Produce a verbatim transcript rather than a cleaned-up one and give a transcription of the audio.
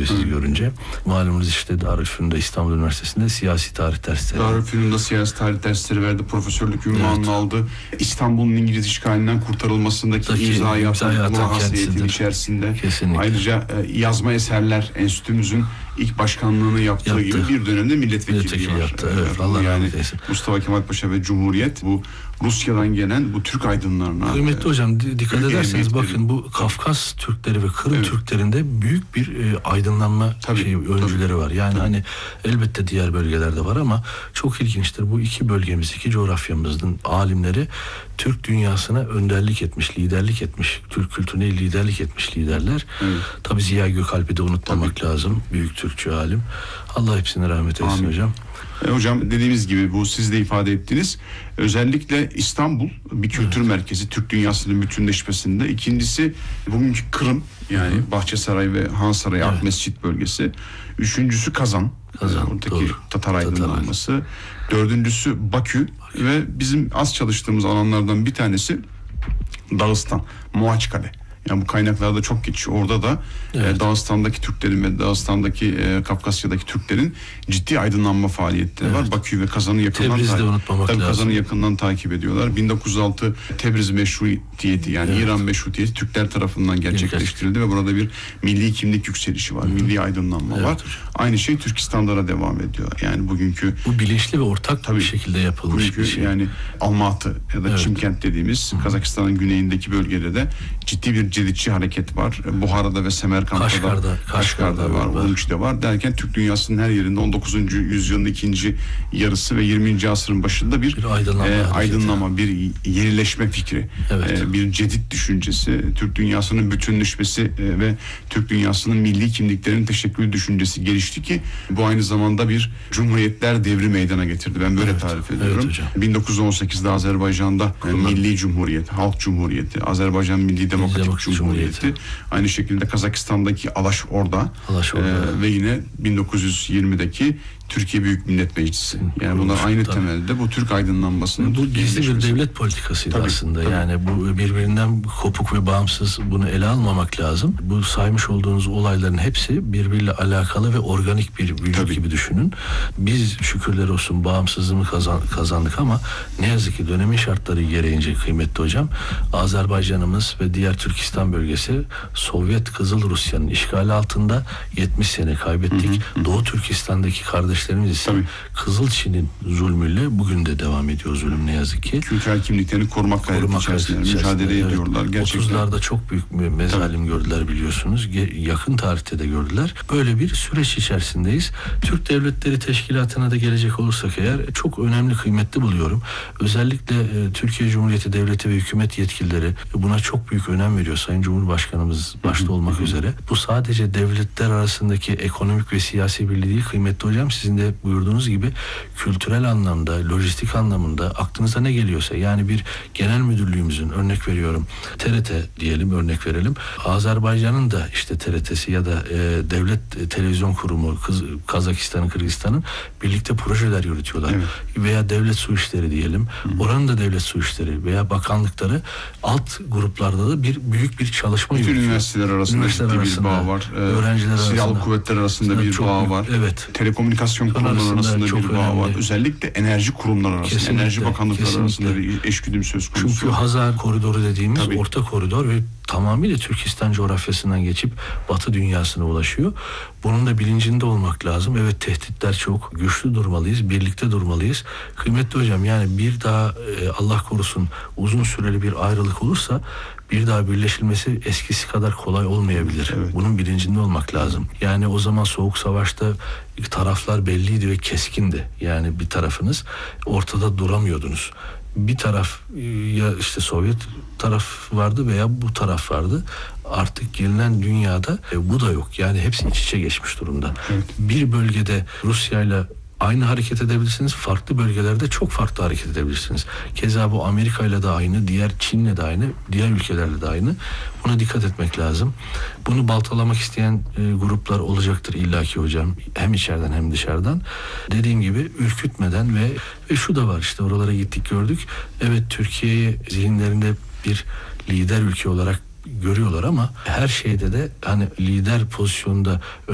sizi görünce. Malumunuz işte Darülfünun'da, İstanbul Üniversitesi'nde siyasi tarih dersleri. Darülfünun'da siyasi tarih dersleri verdi. Profesörlük ünvanını evet. aldı. İstanbul'un İngiliz işgalinden kurtarılmasındaki Daki, imzayı atan muhasebiyetinin içerisinde. Kesinlikle. Ayrıca e, yazma eserler enstitümüzün ilk başkanlığını yaptığı Yaptı. gibi bir dönemde milletvekilliği var. Yaptı. Evet, evet, Allah yani Mustafa Kemal Paşa ve Cumhuriyet bu Rusya'dan gelen bu Türk aydınlarına. Kıymetli e, hocam dikkat ederseniz bakın bu Kafkas Türkleri ve Kırım evet. Türklerinde büyük bir e, aydınlanma tabii, şey, öncüleri tabii. var. Yani tabii. hani elbette diğer bölgelerde var ama çok ilginçtir. Bu iki bölgemiz, iki coğrafyamızın alimleri Türk dünyasına önderlik etmiş, liderlik etmiş, Türk kültürüne liderlik etmiş liderler. Evet. Tabii Ziya Gökalp'i de unutmamak tabii. lazım. Büyük Türkçü alim. Allah hepsine rahmet eylesin Amin. hocam. E hocam dediğimiz gibi bu siz de ifade ettiniz. Özellikle İstanbul bir kültür evet. merkezi, Türk dünyasının bütünleşmesinde. İkincisi bugünkü Kırım yani Hı. Bahçesaray ve Han Sarayı evet. Akmescit bölgesi. Üçüncüsü Kazan. Kazan oradaki doğru. Tatar aydınlanması. Dördüncüsü Bakü, Bakü ve bizim az çalıştığımız alanlardan bir tanesi Dağıstan, Moğaçkale. Yani bu kaynaklarda çok geçiyor. Orada da evet. e, Dağıstan'daki Türklerin ve Dağıstan'daki e, Kafkasya'daki Türklerin ciddi aydınlanma faaliyetleri evet. var. Bakü ve Kazan'ı yakından Tebriz'de unutmamak tabii lazım. Kazan'ı yakından takip ediyorlar. bin dokuz yüz altı Tebriz Meşrutiyeti yani evet. İran Meşrutiyeti Türkler tarafından gerçekleştirildi ve burada bir milli kimlik yükselişi var. Hı. Milli aydınlanma evet. var. Aynı şey Türkistan'da da devam ediyor. Yani bugünkü bu bilinçli ve ortak tabii, bir şekilde yapılmış bir şey. Yani Almatı ya da evet. Çimkent dediğimiz Hı. Kazakistan'ın güneyindeki bölgede de ciddi bir cedidçi hareket var. Buhara'da ve Semerkant'ta Kaşgar'da, da Kaşgar'da, Kaşgar'da var, Ulumçi'de var. Derken Türk dünyasının her yerinde on dokuzuncu yüzyılın ikinci yarısı ve yirminci asrın başında bir, bir aydınlanma, e, aydınlama, bir yenileşme fikri, evet. e, bir cedid düşüncesi, Türk dünyasının bütünleşmesi e, ve Türk dünyasının milli kimliklerinin teşekkül düşüncesi gelişti ki bu aynı zamanda bir cumhuriyetler devri meydana getirdi. Ben böyle evet, tarif ediyorum. Evet bin dokuz yüz on sekizde Azerbaycan'da e, Milli Cumhuriyet, Halk Cumhuriyeti, Azerbaycan Milli Demokratik Demokratik Cumhuriyeti. Cumhuriyeti. Aynı şekilde Kazakistan'daki Alaş Orda, Alaş Orda. E, ve yine bin dokuz yüz yirmideki Türkiye Büyük Millet Meclisi. Yani bunlar aynı tabii. temelde bu Türk aydınlanmasının. Bu gizli bir devlet politikasıydı tabii, aslında. Tabii. Yani bu birbirinden kopuk ve bağımsız bunu ele almamak lazım. Bu saymış olduğunuz olayların hepsi birbiriyle alakalı ve organik bir büyük tabii. gibi düşünün. Biz şükürler olsun bağımsızlığımı kazan, kazandık ama ne yazık ki dönemin şartları gereğince kıymetli hocam Azerbaycan'ımız ve diğer Türkistan bölgesi Sovyet Kızıl Rusya'nın işgali altında yetmiş sene kaybettik. Hı hı. Doğu Türkistan'daki kardeşlerimiz ise tabii. Kızıl Çin'in zulmüyle bugün de devam ediyor zulüm ne yazık ki. Kültürel kimliklerini korumak gayreti içerisinde mücadele evet. ediyorlar. Gerçekten. otuzlarda çok büyük bir mezalim tabii. gördüler biliyorsunuz. Yakın tarihte de gördüler. Böyle bir süreç içerisindeyiz. Türk Devletleri Teşkilatı'na da gelecek olursak eğer çok önemli kıymetli buluyorum. Özellikle e, Türkiye Cumhuriyeti Devleti ve hükümet yetkilileri buna çok büyük önem veriyor. Sayın Cumhurbaşkanımız başta olmak üzere. Bu sadece devletler arasındaki ekonomik ve siyasi birliği değil kıymetli hocam. Sizin de buyurduğunuz gibi kültürel anlamda, lojistik anlamında aklınıza ne geliyorsa yani bir genel müdürlüğümüzün örnek veriyorum T R T diyelim örnek verelim. Azerbaycan'ın da işte T R T'si ya da e, devlet televizyon kurumu Kız, Kazakistan'ın, Kırgızistan'ın birlikte projeler yürütüyorlar. Evet. Veya devlet su işleri diyelim. Hı. Oranın da devlet su işleri veya bakanlıkları alt gruplarda da bir büyük bir çalışma bütün yürütüyor. Üniversiteler arasında üniversiteler ciddi arasında, bir bağ var. Ee, öğrenciler silahlı arasında, kuvvetler arasında bir bağ büyük, var. Evet. Telekomünikasyon kurumları arasında bir bağ önemli. var. Özellikle enerji kurumları arasında, kesinlikle, enerji bakanlıkları kesinlikle. arasında bir eşgüdüm söz konusu. Çünkü Hazar koridoru dediğimiz tabii. orta koridor ve tamamıyla Türkistan coğrafyasından geçip Batı dünyasına ulaşıyor. Bunun da bilincinde olmak lazım. Evet tehditler çok. Güçlü durmalıyız. Birlikte durmalıyız. Kıymetli hocam yani bir daha e, Allah korusun uzun süreli bir ayrılık olursa bir daha birleşilmesi eskisi kadar kolay olmayabilir. Evet. Bunun bilincinde olmak lazım. Yani o zaman Soğuk Savaş'ta taraflar belliydi ve keskindi. Yani bir tarafınız ortada duramıyordunuz. Bir taraf ya işte Sovyet taraf vardı veya bu taraf vardı. Artık gelinen dünyada e, bu da yok. Yani hepsi iç içe geçmiş durumda. Evet. Bir bölgede Rusya'yla aynı hareket edebilirsiniz. Farklı bölgelerde çok farklı hareket edebilirsiniz. Keza bu Amerika'yla da aynı, diğer Çin'le de aynı, diğer ülkelerle de aynı. Buna dikkat etmek lazım. Bunu baltalamak isteyen e, gruplar olacaktır illaki hocam. Hem içeriden hem dışarıdan. Dediğim gibi ürkütmeden ve, ve şu da var işte oralara gittik gördük. Evet Türkiye'yi zihinlerinde bir lider ülke olarak görüyorlar ama her şeyde de hani lider pozisyonda